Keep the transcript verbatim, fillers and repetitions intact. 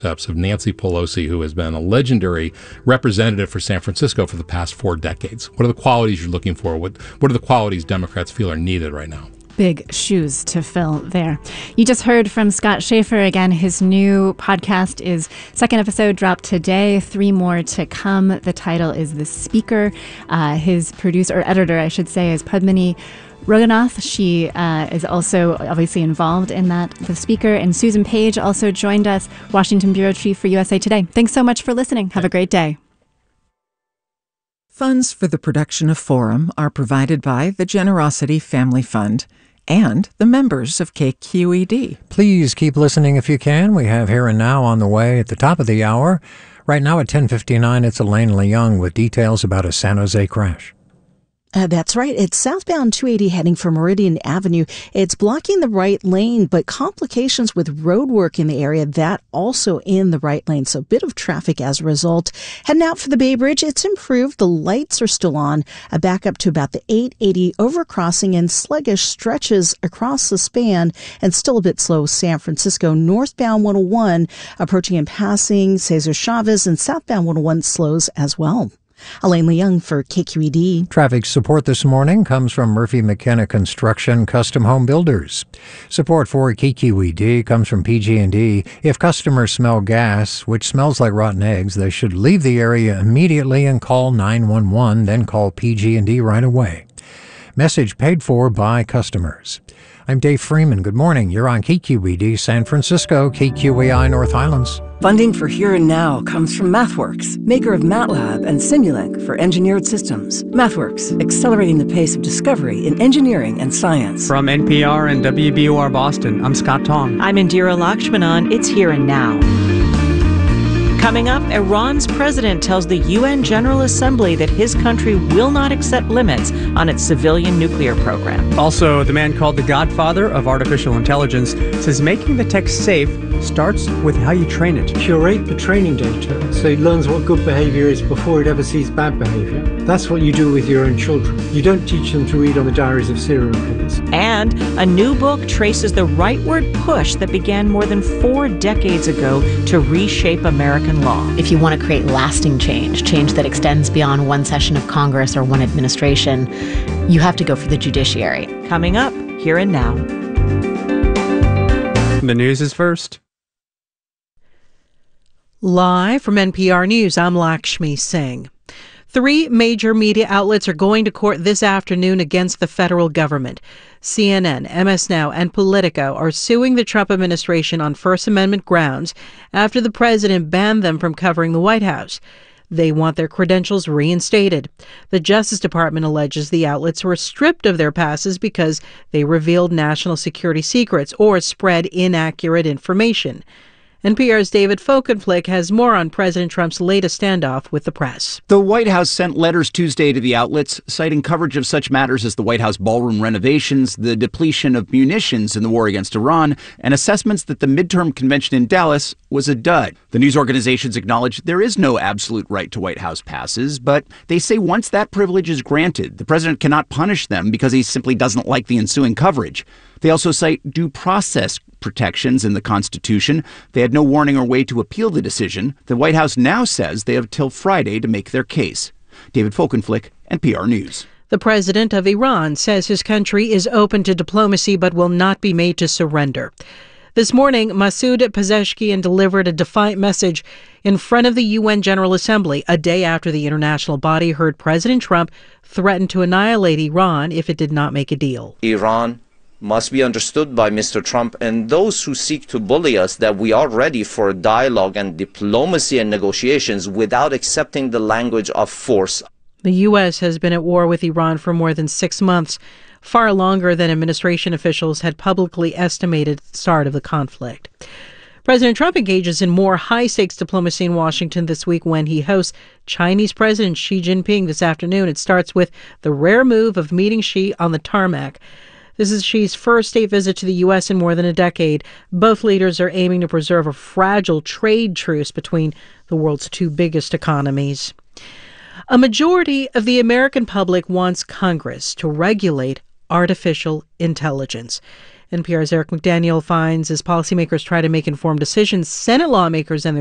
Steps of Nancy Pelosi, who has been a legendary representative for San Francisco for the past four decades. What are the qualities you're looking for? What What are the qualities Democrats feel are needed right now? Big shoes to fill there. You just heard from Scott Schaefer again. His new podcast is second episode dropped today, three more to come. The title is The Speaker. Uh, his producer, or editor, I should say, is Padmini Raghunath. She uh, is also obviously involved in that, The Speaker. And Susan Page also joined us, Washington Bureau Chief for U S A Today. Thanks so much for listening. Have a great day. Funds for the production of Forum are provided by the Generosity Family Fund and the members of K Q E D. Please keep listening if you can. We have Here and Now on the way at the top of the hour. Right now at ten fifty-nine, it's Elaine Leung with details about a San Jose crash. Uh, that's right. It's southbound two eighty heading for Meridian Avenue. It's blocking the right lane, but complications with road work in the area, that also in the right lane. So a bit of traffic as a result. Heading out for the Bay Bridge, it's improved. The lights are still on. A back up to about the eight eighty overcrossing and sluggish stretches across the span and still a bit slow. San Francisco northbound one oh one approaching and passing Cesar Chavez, and southbound one oh one slows as well. Elaine Leung for K Q E D. Traffic support this morning comes from Murphy McKenna Construction Custom Home Builders. Support for K Q E D comes from P G and E. If customers smell gas, which smells like rotten eggs, they should leave the area immediately and call nine one one, then call P G and E right away. Message paid for by customers. I'm Dave Freeman. Good morning. You're on K Q E D San Francisco, K Q A I North Highlands. Funding for Here and Now comes from MathWorks, maker of MATLAB and Simulink for engineered systems. MathWorks, accelerating the pace of discovery in engineering and science. From N P R and W B O R Boston, I'm Scott Tong. I'm Indira Lakshmanan. It's Here and Now. Coming up, Iran's president tells the U N General Assembly that his country will not accept limits on its civilian nuclear program. Also, the man called the godfather of artificial intelligence says making the tech safe starts with how you train it. Curate the training data so it learns what good behavior is before it ever sees bad behavior. That's what you do with your own children. You don't teach them to read on the diaries of serial killers. And a new book traces the rightward push that began more than four decades ago to reshape American law. If you want to create lasting change, change that extends beyond one session of Congress or one administration, you have to go for the judiciary. Coming up, Here and Now. The news is first. Live from N P R News, I'm Lakshmi Singh. Three major media outlets are going to court this afternoon against the federal government. C N N, M S Now, and Politico are suing the Trump administration on First Amendment grounds after the president banned them from covering the White House. They want their credentials reinstated. The Justice Department alleges the outlets were stripped of their passes because they revealed national security secrets or spread inaccurate information. N P R's David Folkenflik has more on President Trump's latest standoff with the press. The White House sent letters Tuesday to the outlets, citing coverage of such matters as the White House ballroom renovations, the depletion of munitions in the war against Iran, and assessments that the midterm convention in Dallas was a dud. The news organizations acknowledge there is no absolute right to White House passes, but they say once that privilege is granted, the president cannot punish them because he simply doesn't like the ensuing coverage. They also cite due process protections in the Constitution. They had no warning or way to appeal the decision. The White House now says they have till Friday to make their case. David Folkenflik, N P R News. The president of Iran says his country is open to diplomacy but will not be made to surrender. This morning, Masoud Pezeshkian delivered a defiant message in front of the U N General Assembly a day after the international body heard President Trump threaten to annihilate Iran if it did not make a deal. Iran must be understood by Mister Trump and those who seek to bully us that we are ready for dialogue and diplomacy and negotiations without accepting the language of force. The U S has been at war with Iran for more than six months, far longer than administration officials had publicly estimated at the start of the conflict. President Trump engages in more high-stakes diplomacy in Washington this week when he hosts Chinese President Xi Jinping this afternoon. It starts with the rare move of meeting Xi on the tarmac. This is Xi's first state visit to the U S in more than a decade. Both leaders are aiming to preserve a fragile trade truce between the world's two biggest economies. A majority of the American public wants Congress to regulate artificial intelligence. N P R's Eric McDaniel finds as policymakers try to make informed decisions, Senate lawmakers and